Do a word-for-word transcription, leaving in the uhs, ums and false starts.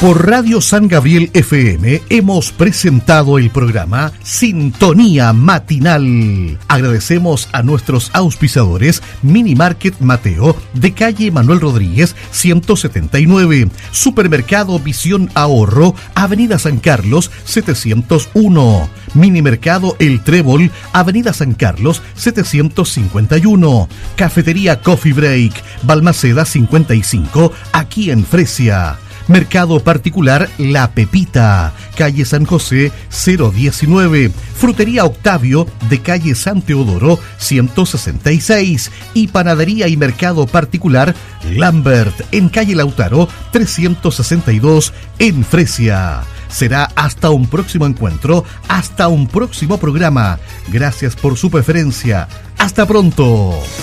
Por Radio San Gabriel F M hemos presentado el programa Sintonía Matinal. Agradecemos a nuestros auspiciadores Mini Market Mateo de calle Manuel Rodríguez ciento setenta y nueve, Supermercado Visión Ahorro, Avenida San Carlos setecientos uno, Mini Mercado El Trébol, Avenida San Carlos setecientos cincuenta y uno, Cafetería Coffee Break, Balmaceda cincuenta y cinco, aquí en Fresia. Mercado Particular La Pepita, calle San José cero diecinueve, Frutería Octavio de calle San Teodoro ciento sesenta y seis y Panadería y Mercado Particular Lambert en calle Lautaro trescientos sesenta y dos en Fresia. Será hasta un próximo encuentro, hasta un próximo programa. Gracias por su preferencia. Hasta pronto.